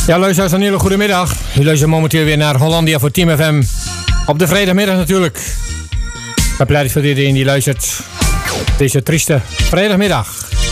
Ja, luisteraars, een hele goede middag. U luistert momenteel weer naar Hollandia voor Team FM. Op de vrijdagmiddag natuurlijk. Dat blijft voor iedereen die luistert. Deze trieste vrijdagmiddag.